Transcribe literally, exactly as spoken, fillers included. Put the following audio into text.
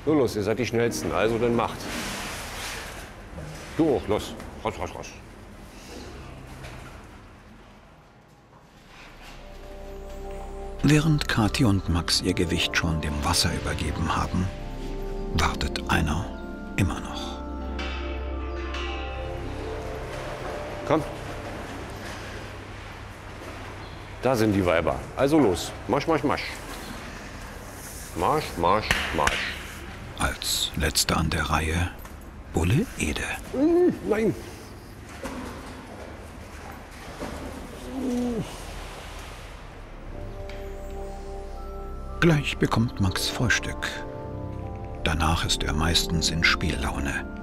So, los, ihr seid die Schnellsten, also dann macht. Du auch, los. Raus, raus, raus. Während Kathi und Max ihr Gewicht schon dem Wasser übergeben haben, wartet einer immer noch. Komm. Da sind die Weiber. Also los. Marsch, marsch, marsch. Marsch, marsch, marsch. Als letzter an der Reihe Bulle Ede. Mm, nein. Gleich bekommt Max Frühstück. Danach ist er meistens in Spiellaune.